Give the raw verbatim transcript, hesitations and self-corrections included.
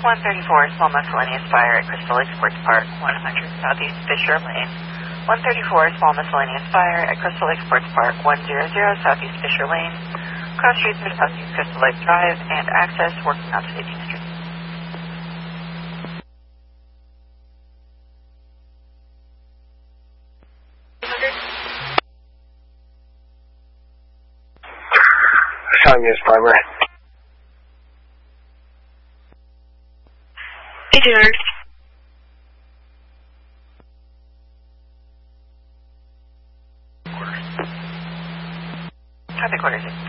one thirty-four, small miscellaneous fire at Crystal Lake Sports Park, one hundred Southeast Fisher Lane. one thirty-four, small miscellaneous fire at Crystal Lake Sports Park, one hundred Southeast Fisher Lane. Cross streets are Southeast Crystal Lake Drive and access working out to eighteenth Street. Yes, primary. Hey, Jared.